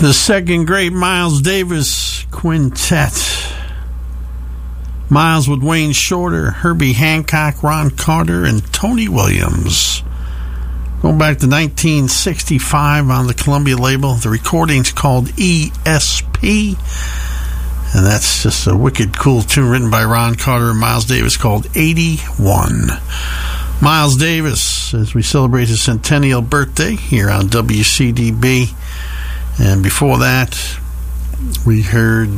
The second great Miles Davis quintet. Miles with Wayne Shorter, Herbie Hancock, Ron Carter, and Tony Williams. Going back to 1965 on the Columbia label. The recording's called ESP. And that's just a wicked cool tune written by Ron Carter and Miles Davis called 81. Miles Davis, as we celebrate his centennial birthday here on WCDB. And before that, we heard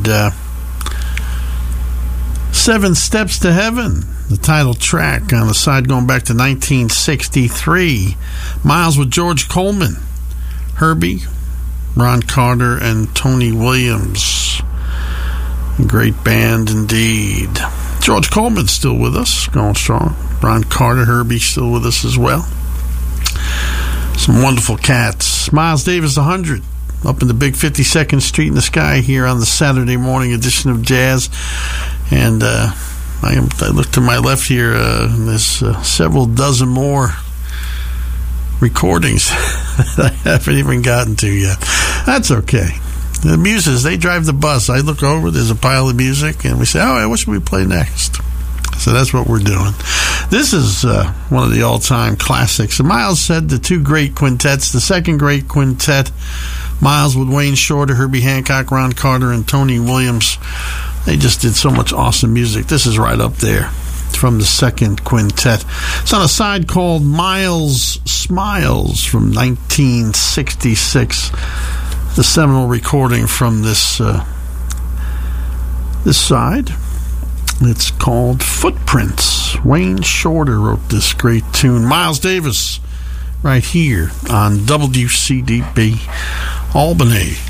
Seven Steps to Heaven, the title track on the side going back to 1963. Miles with George Coleman, Herbie, Ron Carter, and Tony Williams. A great band indeed. George Coleman's still with us, going strong. Ron Carter, Herbie still with us as well. Some wonderful cats. Miles Davis 100 up in the big 52nd Street in the Sky here on the Saturday morning edition of Jazz. And I look to my left here, and there's several dozen more recordings that I haven't even gotten to yet. That's okay. The muses, they drive the bus. I look over, there's a pile of music, and we say, oh, what should we play next? So that's what we're doing. This is one of the all-time classics. And Miles said the two great quintets, the second great quintet, Miles with Wayne Shorter, Herbie Hancock, Ron Carter, and Tony Williams. They just did so much awesome music. This is right up there from the second quintet. It's on a side called Miles Smiles from 1966. The seminal recording from this side. It's called Footprints. Wayne Shorter wrote this great tune. Miles Davis right here on WCDB Albany.